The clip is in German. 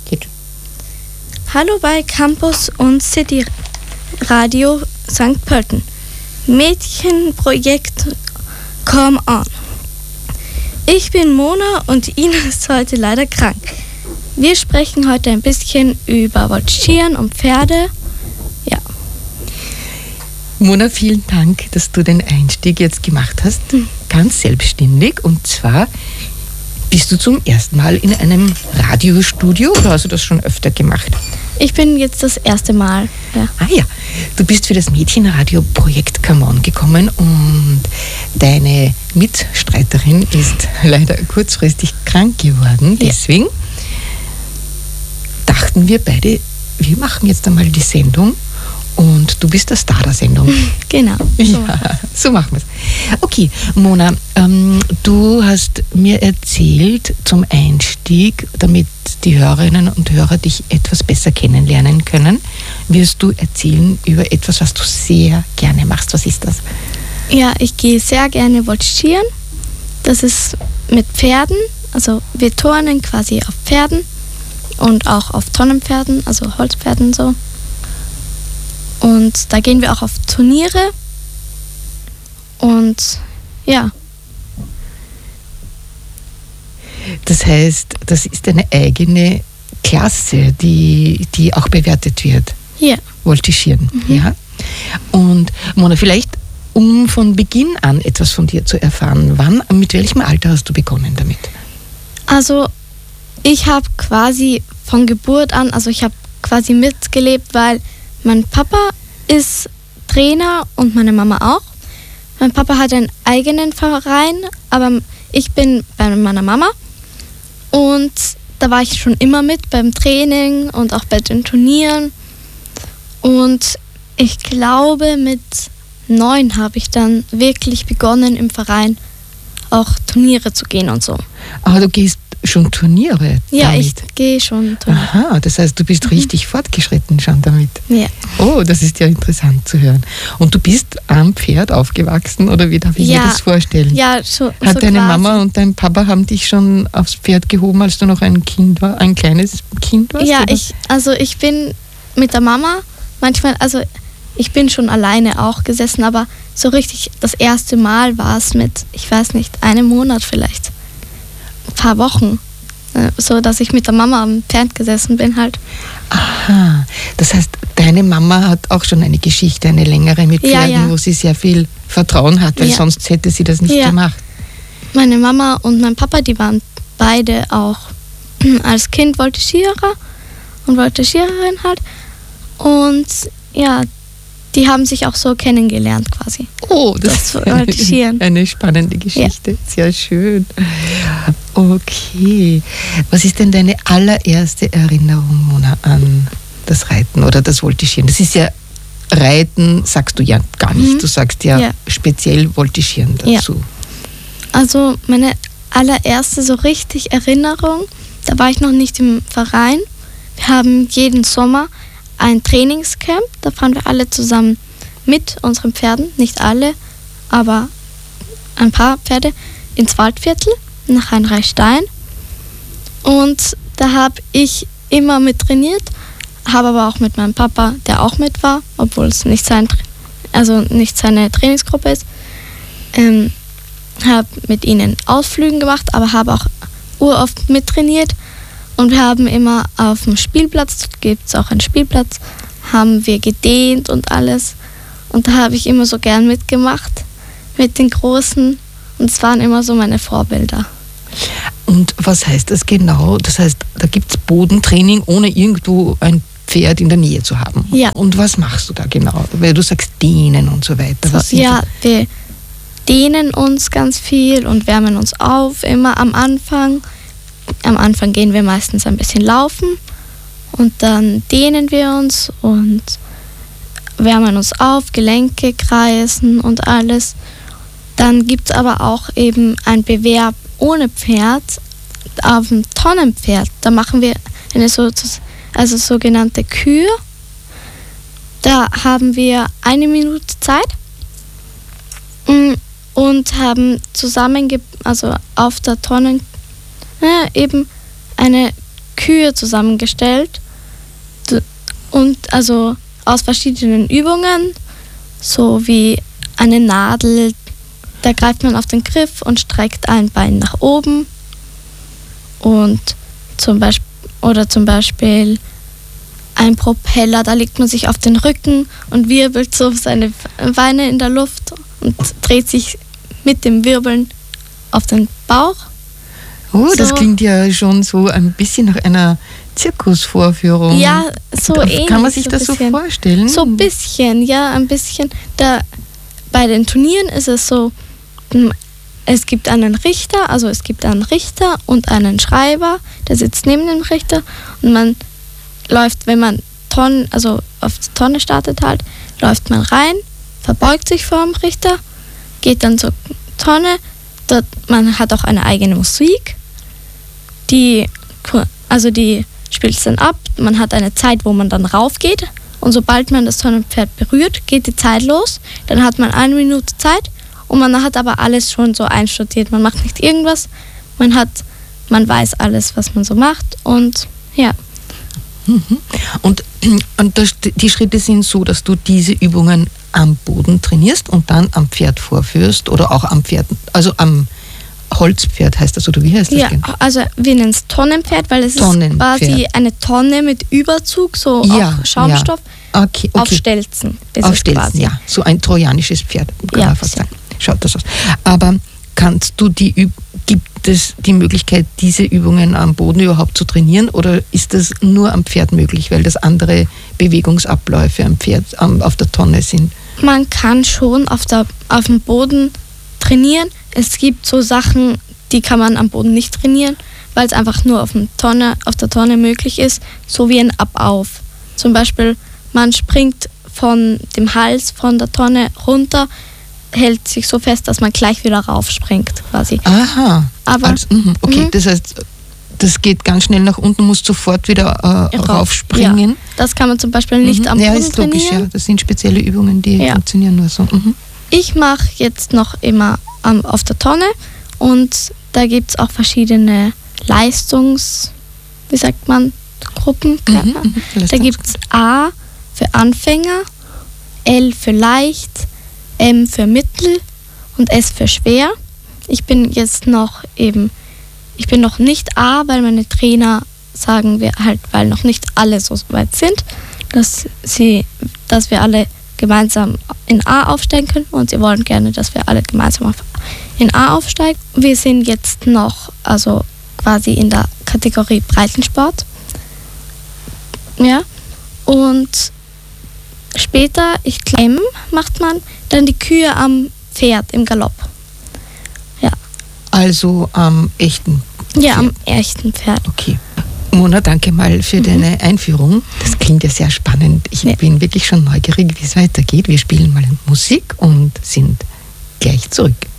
Geht. Hallo bei Campus und City Radio St. Pölten. Mädchenprojekt Come On. Ich bin Mona und Ina ist heute leider krank. Wir sprechen heute ein bisschen über Voltigieren und Pferde. Ja. Mona, vielen Dank, dass du den Einstieg jetzt gemacht hast, ganz selbstständig. Und zwar bist du zum ersten Mal in einem Radiostudio oder hast du das schon öfter gemacht? Ich bin jetzt das erste Mal. Ja. Ah ja, du bist für das Mädchenradio-Projekt Come On gekommen und deine Mitstreiterin ist leider kurzfristig krank geworden. Deswegen dachten wir beide, wir machen jetzt einmal die Sendung und du bist der Star der Sendung. Genau. Ja, so machen wir es. Okay, Mona, du hast mir erzählt zum Einstieg, damit die Hörerinnen und Hörer dich etwas besser kennenlernen können, wirst du erzählen über etwas, was du sehr gerne machst. Was ist das? Ja, ich gehe sehr gerne voltigieren. Das ist mit Pferden, also wir turnen quasi auf Pferden und auch auf Tonnenpferden, also Holzpferden so. Und da gehen wir auch auf Turniere und ja. Das heißt, das ist eine eigene Klasse, die auch bewertet wird. Ja. Voltigieren, ja. Und Mona, vielleicht, um von Beginn an etwas von dir zu erfahren, mit welchem Alter hast du begonnen damit? Also ich habe quasi von Geburt an, also ich habe quasi mitgelebt, weil mein Papa ist Trainer und meine Mama auch. Mein Papa hat einen eigenen Verein, aber ich bin bei meiner Mama. Und da war ich schon immer mit beim Training und auch bei den Turnieren. Und ich glaube, mit 9 habe ich dann wirklich begonnen, im Verein auch Turniere zu gehen und so. Aber du gehst schon Turniere Ja, damit? ich gehe schon Turniere. Aha, das heißt, du bist richtig fortgeschritten schon damit. Ja. Oh, das ist ja interessant zu hören. Und du bist am Pferd aufgewachsen, oder wie darf ich mir das vorstellen? Ja, so Hat deine quasi. Mama und dein Papa haben dich schon aufs Pferd gehoben, als du noch ein Kind war, ein kleines Kind warst? Ja, oder? ich bin mit der Mama manchmal, also ich bin schon alleine auch gesessen, aber so richtig das erste Mal war es mit, ich weiß nicht, einem Monat vielleicht, ein paar Wochen, so dass ich mit der Mama am Pferd gesessen bin halt. Aha, das heißt, deine Mama hat auch schon eine Geschichte, eine längere mit Pferden, wo sie sehr viel Vertrauen hat, weil sonst hätte sie das nicht gemacht. Meine Mama und mein Papa, die waren beide auch als Kind Voltigierer und Voltigiererin halt. Und ja, die haben sich auch so kennengelernt quasi. Oh, das ist eine spannende Geschichte. Ja. Sehr schön. Okay. Was ist denn deine allererste Erinnerung, Mona, an das Reiten oder das Voltigieren? Das ist ja Reiten, sagst du ja gar nicht. Du sagst ja speziell Voltigieren dazu. Ja. Also meine allererste so richtig Erinnerung, da war ich noch nicht im Verein. Wir haben jeden Sommer ein Trainingscamp, da fahren wir alle zusammen mit unseren Pferden, nicht alle, aber ein paar Pferde, ins Waldviertel nach Heinreichstein. Und da habe ich immer mit trainiert, habe aber auch mit meinem Papa, der auch mit war, obwohl es nicht seine Trainingsgruppe ist, habe mit ihnen Ausflügen gemacht, aber habe auch uroft mittrainiert. Und wir haben immer auf dem Spielplatz, gibt es auch einen Spielplatz, haben wir gedehnt und alles. Und da habe ich immer so gern mitgemacht mit den Großen. Und es waren immer so meine Vorbilder. Und was heißt das genau? Das heißt, da gibt es Bodentraining, ohne irgendwo ein Pferd in der Nähe zu haben. Ja. Und was machst du da genau? Weil du sagst dehnen und so weiter. Wir dehnen uns ganz viel und wärmen uns auf, immer am Anfang. Am Anfang gehen wir meistens ein bisschen laufen und dann dehnen wir uns und wärmen uns auf, Gelenke kreisen und alles. Dann gibt es aber auch eben einen Bewerb ohne Pferd, auf dem Tonnenpferd. Da machen wir eine sogenannte Kür. Da haben wir 1 Minute Zeit und haben zusammen, auf der Tonnen eben eine Kühe zusammengestellt und also aus verschiedenen Übungen, so wie eine Nadel, da greift man auf den Griff und streckt ein Bein nach oben und zum Beispiel ein Propeller, da legt man sich auf den Rücken und wirbelt so seine Beine in der Luft und dreht sich mit dem Wirbeln auf den Bauch. Oh, das klingt ja schon so ein bisschen nach einer Zirkusvorführung. Ja, so ähnlich. Kann man sich das so vorstellen? So ein bisschen, ja, ein bisschen. Bei den Turnieren ist es so, es gibt einen Richter und einen Schreiber, der sitzt neben dem Richter und man läuft, wenn man auf die Tonne startet halt, läuft man rein, verbeugt sich vor dem Richter, geht dann zur Tonne, man hat auch eine eigene Musik, die spielt es dann ab, man hat eine Zeit, wo man dann raufgeht und sobald man das Tonnenpferd berührt, geht die Zeit los, dann hat man 1 Minute Zeit und man hat aber alles schon so einstudiert, man macht nicht irgendwas, man weiß alles, was man so macht und ja. Und die Schritte sind so, dass du diese Übungen am Boden trainierst und dann am Pferd vorführst oder auch am Pferd, also am Holzpferd heißt das, oder wie heißt das? Ja, also wir nennen es Tonnenpferd, weil es ist quasi eine Tonne mit Überzug, so auch Schaumstoff, Okay. auf Stelzen. Auf Stelzen, quasi. Ja, so ein trojanisches Pferd, kann man fast sagen. Schaut das aus. Aber gibt es die Möglichkeit, diese Übungen am Boden überhaupt zu trainieren oder ist das nur am Pferd möglich, weil das andere Bewegungsabläufe am Pferd auf der Tonne sind? Man kann schon auf dem Boden trainieren. Es gibt so Sachen, die kann man am Boden nicht trainieren, weil es einfach nur auf der Tonne möglich ist, so wie ein Ab-Auf. Zum Beispiel, man springt von dem Hals von der Tonne runter, hält sich so fest, dass man gleich wieder raufspringt quasi. Aha. Okay, das heißt, das geht ganz schnell nach unten, muss sofort wieder raufspringen. Ja. Das kann man zum Beispiel nicht am Boden ist logisch, trainieren. Ja. Das sind spezielle Übungen, die funktionieren nur so. Ich mache jetzt noch immer auf der Tonne und da gibt es auch verschiedene Gruppen. Da gibt es A für Anfänger, L für leicht, M für mittel und S für schwer. Ich bin noch nicht A, weil meine Trainer sagen wir halt, weil noch nicht alle so weit sind, dass wir alle gemeinsam in A aufsteigen können und sie wollen gerne, dass wir alle gemeinsam in A aufsteigen. Wir sind jetzt noch quasi in der Kategorie Breitensport. Ja, und später, M macht man dann die Kühe am Pferd im Galopp. Ja. Also am echten Pferd? Ja, am echten Pferd. Okay. Mona, danke mal für deine Einführung. Das klingt ja sehr spannend. Ich bin wirklich schon neugierig, wie es weitergeht. Wir spielen mal Musik und sind gleich zurück.